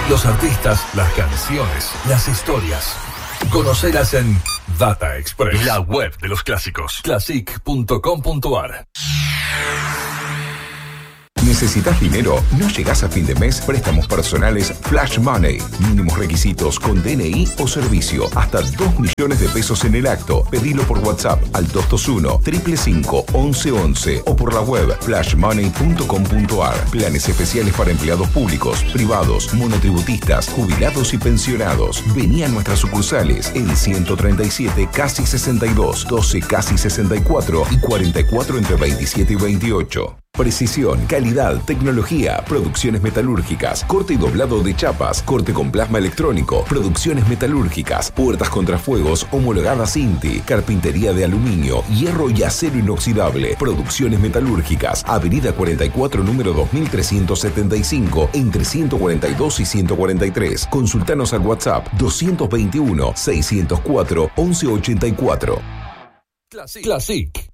Los artistas, las canciones, las historias. Conocelas en Data Express, la web de los clásicos. Classic.com.ar. ¿Necesitas dinero? ¿No llegás a fin de mes? Préstamos personales Flash Money. Mínimos requisitos con DNI o servicio. Hasta 2 millones de pesos en el acto. Pedilo por WhatsApp al 221-555-1111 o por la web flashmoney.com.ar. Planes especiales para empleados públicos, privados, monotributistas, jubilados y pensionados. Vení a nuestras sucursales en 137 casi 62, 12 casi 64 y 44 entre 27 y 28. Precisión, calidad, tecnología, producciones metalúrgicas, corte y doblado de chapas, corte con plasma electrónico, producciones metalúrgicas, puertas contrafuegos homologadas INTI, carpintería de aluminio, hierro y acero inoxidable, producciones metalúrgicas, Avenida 44, número 2375, entre 142 y 143. Consultanos al WhatsApp 221 604 1184. Classic.